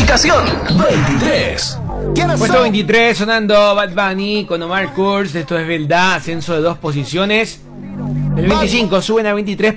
clasificación 23. Puesto 23 sonando Bad Bunny con Omar Kurz. Esto es verdad, ascenso de 2 posiciones. El 25 suben a 23